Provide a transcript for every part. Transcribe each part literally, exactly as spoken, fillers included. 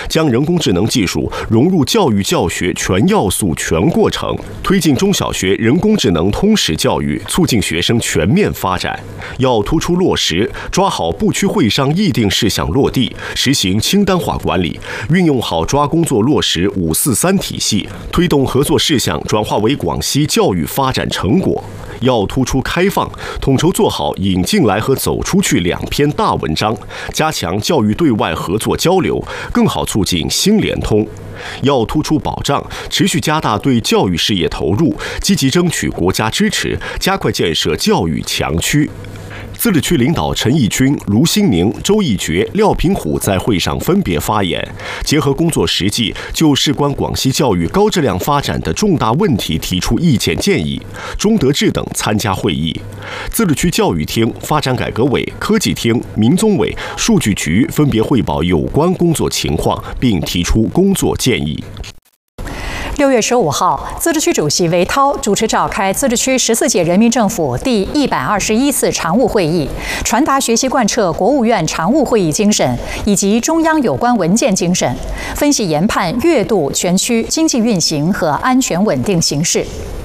将人工智能技术融入教育教学全要素、全过程，推进中小学人工智能通识教育，促进学生全面发展。要突出落实，抓好部区会商议定事项落地，实行清单化管理，运用好抓工作落实五四三体系，推动合作事项转化为广西教育发展成果。要突出开放，统筹做好引进来和走出去两篇大文章，加强教育对外合作交流，更好促进新联通。要突出保障，持续加大对教育事业投入，积极争取国家支持，加快建设教育强区。自治区领导陈义军、卢新宁、周义觉、廖平虎在会上分别发言，结合工作实际，就事关广西教育高质量发展的重大问题提出意见建议。钟德志等参加会议。自治区教育厅、发展改革委、科技厅、民综委、数据局分别汇报有关工作情况，并提出工作建议。 六月十五号，自治区主席韦涛主持召开自治区十四届人民政府第一百二十一次常务会议，传达学习贯彻国务院常务会议精神以及中央有关文件精神，分析研判月度全区经济运行和安全稳定形势。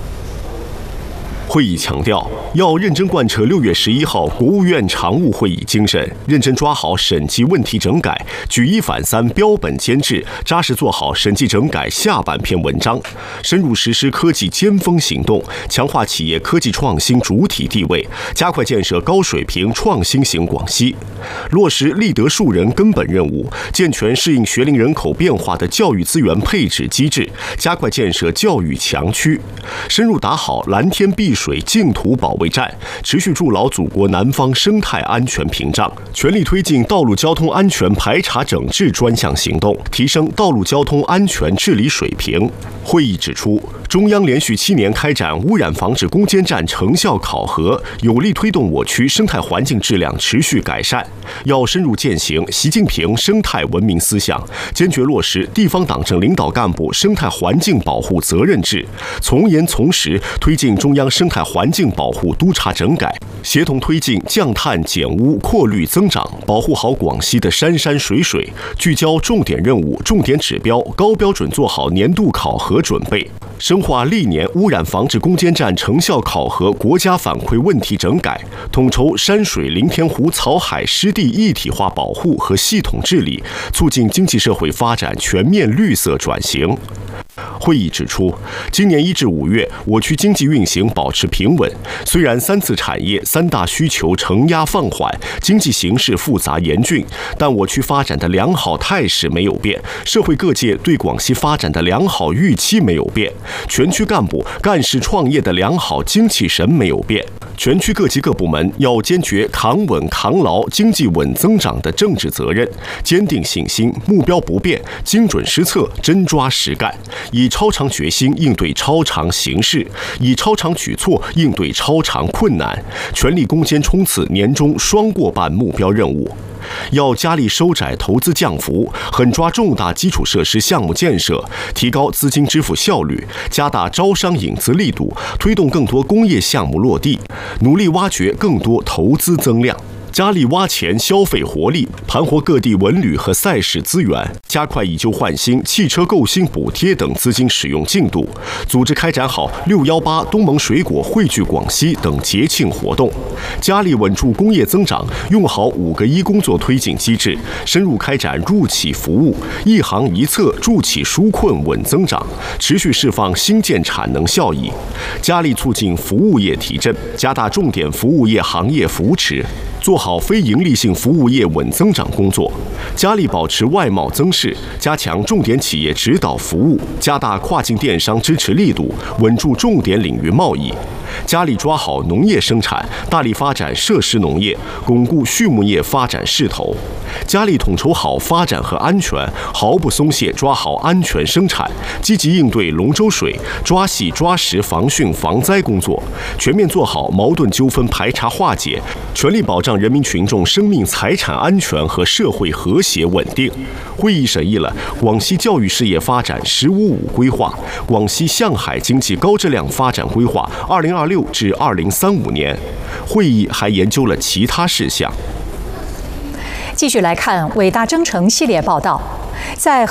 会议强调，要认真贯彻六月十一号国务院常务会议精神，认真抓好审计问题整改，举一反三，标本兼治，扎实做好审计整改下半篇文章，深入实施科技尖峰行动，强化企业科技创新主体地位，加快建设高水平创新型广西，落实立德树人根本任务，健全适应学龄人口变化的教育资源配置机制，加快建设教育强区，深入打好蓝天碧水净土保卫战，持续筑牢祖国南方生态安全屏障，全力推进道路交通安全排查整治专项行动，提升道路交通安全治理水平。会议指出，中央连续七年开展污染防治攻坚战成效考核，有力推动我区生态环境质量持续改善。要深入践行习近平生态文明思想，坚决落实地方党政领导干部生态环境保护责任制，从严从实推进中央生态环境保护督查整改，协同推进降碳减污扩绿增长，保护好广西的山山水水，聚焦重点任务、重点指标，高标准做好年度考核准备，深化历年污染防治攻坚战成效考核国家反馈问题整改，统筹山水林田湖草海湿地一体化保护和系统治理，促进经济社会发展全面绿色转型。会议指出，今年一至五月，我区经济运行保持平稳。虽然三次产业、三大需求承压放缓，经济形势复杂严峻，但我区发展的良好态势没有变，社会各界对广西发展的良好预期没有变，全区干部干事创业的良好精气神没有变。全区各级各部门要坚决扛稳扛牢经济稳增长的政治责任，坚定信心，目标不变，精准施策，真抓实干，以超常决心应对超常形势，以超常举措应对超常困难，全力攻坚冲刺年终双过半目标任务。要加力收窄投资降幅，狠抓重大基础设施项目建设，提高资金支付效率，加大招商引资力度，推动更多工业项目落地，努力挖掘更多投资增量。加力挖潜消费活力，盘活各地文旅和赛事资源，加快以旧换新、汽车购新补贴等资金使用进度，组织开展好六幺八东盟水果汇聚广西等节庆活动，加力稳住工业增长，用好五个一工作推进机制，深入开展入企服务，一行一策助企纾困稳增长，持续释放新建产能效益，加力促进服务业提振，加大重点服务业行业扶持，做好非营利性服务业稳增长工作，加力保持外贸增势，加强重点企业指导服务，加大跨境电商支持力度，稳住重点领域贸易，加力抓好农业生产，大力发展设施农业，巩固畜牧业发展势头，加力统筹好发展和安全，毫不松懈抓好安全生产，积极应对龙舟水，抓细抓实防汛防灾工作，全面做好矛盾纠纷排查化解，全力保障人民群众生命财产安全和社会和谐稳定。会议审议了广西教育事业发展“十五五”规划、广西向海经济高质量发展规划（二零二六至二零三五年）。会议还研究了其他事项。 继续来看伟大征程系列报道，在